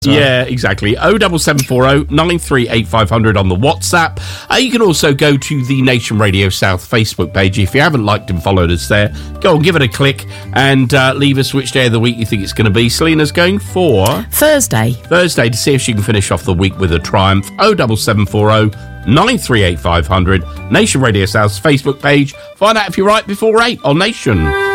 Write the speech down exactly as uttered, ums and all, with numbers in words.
Yeah, exactly. oh seven seven four oh nine three eight five hundred on the WhatsApp. Uh, you can also go to the Nation Radio South Facebook page. If you haven't liked and followed us there, go and give it a click and uh, leave us which day of the week you think it's going to be. Selena's going for Thursday. Thursday to see if she can finish off the week with a triumph. oh seven seven four oh nine three eight five hundred. Nation Radio South's Facebook page. Find out if you're right before eight on Nation.